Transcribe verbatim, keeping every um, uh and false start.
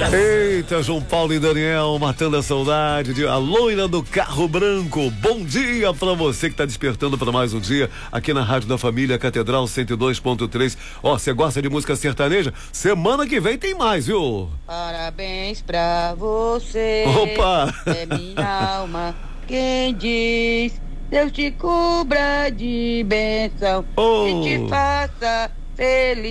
Eita, João Paulo e Daniel, matando a saudade de A Loira do Carro Branco. Bom dia pra você que tá despertando pra mais um dia aqui na Rádio da Família, Catedral cento e dois ponto três. Ó, você gosta de música sertaneja? Semana que vem tem mais, viu? Parabéns pra você. Opa! É minha alma quem diz. Deus te cubra de bênção Oh. e te faça feliz.